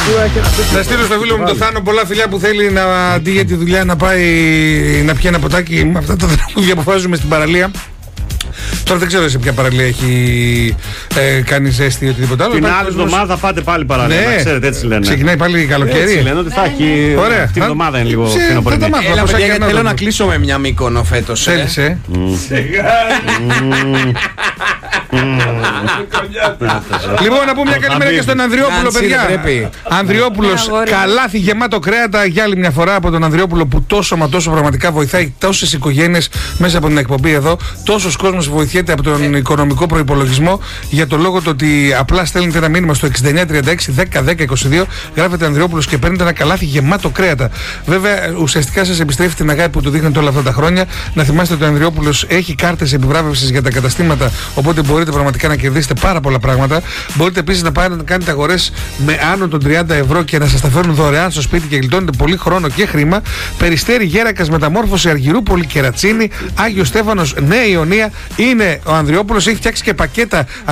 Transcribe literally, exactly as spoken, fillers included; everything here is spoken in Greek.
Να στείλω στο φίλο μου το Θάνο πολλά φιλιά που θέλει να αντί για τη δουλειά να πάει να πιει ένα ποτάκι με αυτά τα τραγούδια που βάζουμε στην παραλία. Τώρα δεν ξέρω σε ποια παραλία έχει ε, κάνει ζέστη ή οτιδήποτε άλλο. Την άλλη εβδομάδα πάτε πάλι παραλία. Ναι. Να ξέρετε, έτσι λένε. Ξεκινάει πάλι καλοκαίρι. Έτσι λένε ότι θα έχει. Ωραία. Αυτή την εβδομάδα είναι λίγο φθινοπορεινή. Έλα, παιδιά, γιατί θέλω να κλείσω με μια Μύκονο φέτος. Θέλεις, ε. Λοιπόν, να πούμε μια καλημέρα και στον Ανδριόπουλο, παιδιά. Ανδριόπουλος, καλάθι γεμάτο κρέατα για άλλη μια φορά από τον Ανδριόπουλο που τόσο μα τόσο πραγματικά βοηθάει τόσες οικογένειες μέσα από την εκπομπή εδώ. Τόσος κόσμος βοηθιέται από τον οικονομικό προϋπολογισμό για το λόγο το ότι απλά στέλνετε ένα μήνυμα στο εξήντα εννιά τριάντα έξι δέκα δέκα είκοσι δύο, γράφετε Ανδριόπουλος και παίρνετε ένα καλάθι γεμάτο κρέατα. Βέβαια, ουσιαστικά σας επιστρέφει την αγάπη που του δείχνετε όλα αυτά τα χρόνια. Να θυμάστε ότι ο Ανδριόπουλος έχει κάρτες επιβράβευσης για τα καταστήματα, οπότε μπορείτε πραγματικά να κερδίσετε πάρα πολλά πράγματα. Μπορείτε επίσης να πάρετε να κάνετε αγορές με άνω των τριάντα ευρώ και να σας τα φέρουν δωρεάν στο σπίτι και γλιτώνετε πολύ χρόνο και χρήμα. Περιστέρι, Γέρακας, Μεταμόρφωση, Αργυρούπολη, Κερατσίνη, Άγιος Στέφανος, Νέα Ιωνία. Είναι ο Ανδριόπουλος, έχει φτιάξει και πακέτα